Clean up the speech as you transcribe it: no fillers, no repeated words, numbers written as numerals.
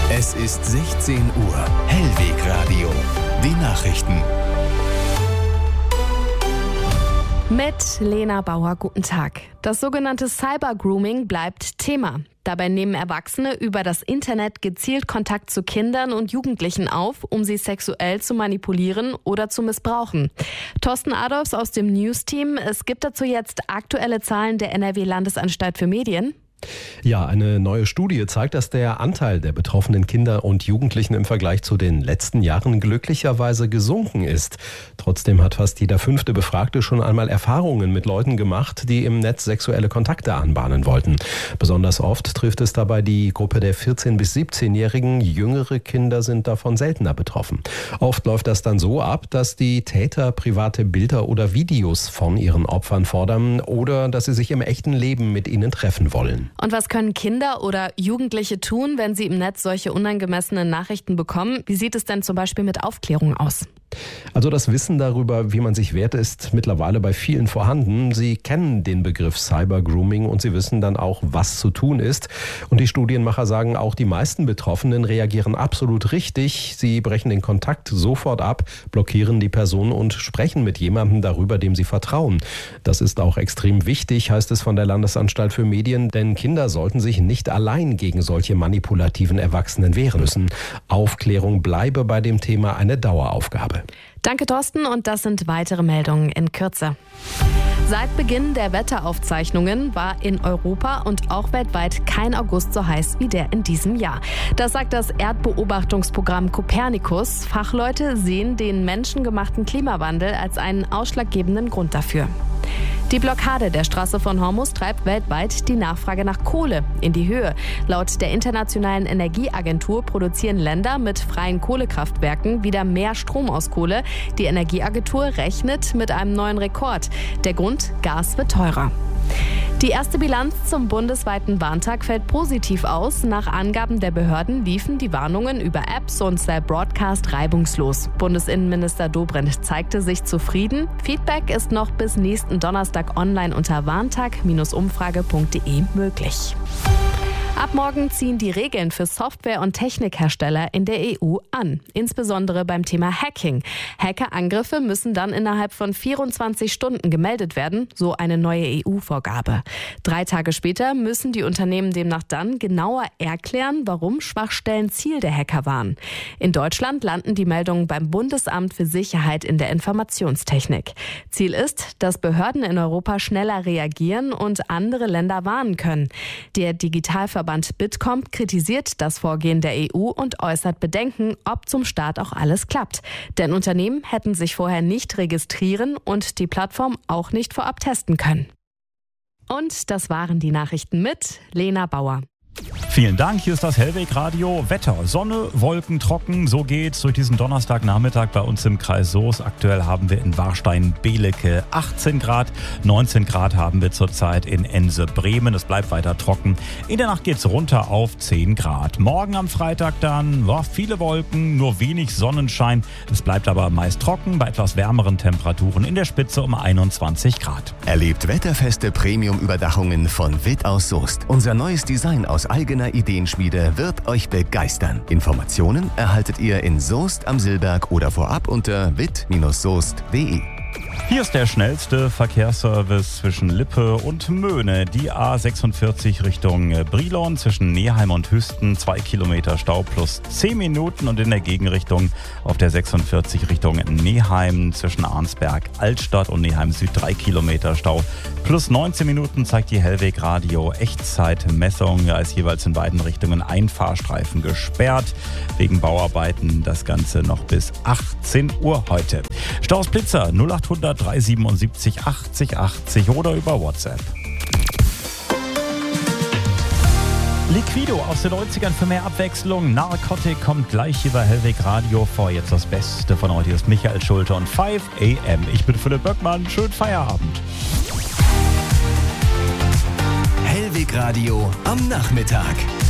Es ist 16 Uhr. Hellweg Radio. Die Nachrichten. Mit Lena Bauer, guten Tag. Das sogenannte Cyber-Grooming bleibt Thema. Dabei nehmen Erwachsene über das Internet gezielt Kontakt zu Kindern und Jugendlichen auf, um sie sexuell zu manipulieren oder zu missbrauchen. Thorsten Adolfs aus dem News-Team. Es gibt dazu jetzt aktuelle Zahlen der NRW-Landesanstalt für Medien. Ja, eine neue Studie zeigt, dass der Anteil der betroffenen Kinder und Jugendlichen im Vergleich zu den letzten Jahren glücklicherweise gesunken ist. Trotzdem hat fast jeder 5. Befragte schon einmal Erfahrungen mit Leuten gemacht, die im Netz sexuelle Kontakte anbahnen wollten. Besonders oft trifft es dabei die Gruppe der 14- bis 17-Jährigen. Jüngere Kinder sind davon seltener betroffen. Oft läuft das dann so ab, dass die Täter private Bilder oder Videos von ihren Opfern fordern oder dass sie sich im echten Leben mit ihnen treffen wollen. Und was können Kinder oder Jugendliche tun, wenn sie im Netz solche unangemessenen Nachrichten bekommen? Wie sieht es denn zum Beispiel mit Aufklärung aus? Also das Wissen darüber, wie man sich wehrt, ist mittlerweile bei vielen vorhanden. Sie kennen den Begriff Cyber-Grooming und sie wissen dann auch, was zu tun ist. Und die Studienmacher sagen, auch die meisten Betroffenen reagieren absolut richtig. Sie brechen den Kontakt sofort ab, blockieren die Person und sprechen mit jemandem darüber, dem sie vertrauen. Das ist auch extrem wichtig, heißt es von der Landesanstalt für Medien, denn Kinder sollten sich nicht allein gegen solche manipulativen Erwachsenen wehren müssen. Aufklärung bleibe bei dem Thema eine Daueraufgabe. Danke, Thorsten, und das sind weitere Meldungen in Kürze. Seit Beginn der Wetteraufzeichnungen war in Europa und auch weltweit kein August so heiß wie der in diesem Jahr. Das sagt das Erdbeobachtungsprogramm Copernicus. Fachleute sehen den menschengemachten Klimawandel als einen ausschlaggebenden Grund dafür. Die Blockade der Straße von Hormuz treibt weltweit die Nachfrage nach Kohle in die Höhe. Laut der Internationalen Energieagentur produzieren Länder mit freien Kohlekraftwerken wieder mehr Strom aus Kohle. Die Energieagentur rechnet mit einem neuen Rekord. Der Grund: Gas wird teurer. Die erste Bilanz zum bundesweiten Warntag fällt positiv aus. Nach Angaben der Behörden liefen die Warnungen über Apps und Cell Broadcast reibungslos. Bundesinnenminister Dobrindt zeigte sich zufrieden. Feedback ist noch bis nächsten Donnerstag online unter warntag-umfrage.de möglich. Ab morgen ziehen die Regeln für Software- und Technikhersteller in der EU an, insbesondere beim Thema Hacking. Hackerangriffe müssen dann innerhalb von 24 Stunden gemeldet werden, so eine neue EU-Vorgabe. 3 Tage später müssen die Unternehmen demnach dann genauer erklären, warum Schwachstellen Ziel der Hacker waren. In Deutschland landen die Meldungen beim Bundesamt für Sicherheit in der Informationstechnik. Ziel ist, dass Behörden in Europa schneller reagieren und andere Länder warnen können. Der Digitalverband Bitkom kritisiert das Vorgehen der EU und äußert Bedenken, ob zum Start auch alles klappt. Denn Unternehmen hätten sich vorher nicht registrieren und die Plattform auch nicht vorab testen können. Und das waren die Nachrichten mit Lena Bauer. Vielen Dank, hier ist das Hellweg Radio. Wetter, Sonne, Wolken, trocken, so geht's durch diesen Donnerstagnachmittag bei uns im Kreis Soest. Aktuell haben wir in Warstein-Belecke 18 Grad, 19 Grad haben wir zurzeit in Ense-Bremen. Es bleibt weiter trocken. In der Nacht geht's runter auf 10 Grad. Morgen am Freitag dann viele Wolken, nur wenig Sonnenschein. Es bleibt aber meist trocken bei etwas wärmeren Temperaturen, in der Spitze um 21 Grad. Erlebt wetterfeste Premium-Überdachungen von Witt aus Soest. Unser neues Design aus eigener Ideenschmiede wird euch begeistern. Informationen erhaltet ihr in Soest am Silberg oder vorab unter witt-soest.de. Hier ist der schnellste Verkehrsservice zwischen Lippe und Möhne. Die A46 Richtung Brilon zwischen Neheim und Hüsten 2 Kilometer Stau plus 10 Minuten und in der Gegenrichtung auf der 46 Richtung Neheim zwischen Arnsberg, Altstadt und Neheim Süd 3 Kilometer Stau plus 19 Minuten zeigt die Hellweg Radio Echtzeitmessung. Da ist jeweils in beiden Richtungen ein Fahrstreifen gesperrt. Wegen Bauarbeiten das Ganze noch bis 18 Uhr heute. Staus Blitzer 0800 377 80 80 oder über WhatsApp. Liquido aus den 90ern für mehr Abwechslung. Narcotic kommt gleich hier bei Hellweg Radio vor. Jetzt das Beste von heute ist Michael Schulte und 5 AM. Ich bin Philipp Böckmann. Schönen Feierabend. Hellweg Radio am Nachmittag.